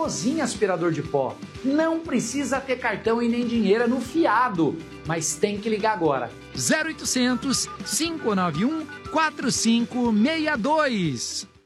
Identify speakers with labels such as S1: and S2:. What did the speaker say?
S1: igualzinho aspirador de pó. Não precisa ter cartão e nem dinheiro no fiado, mas tem que ligar agora. 0800 591 4562.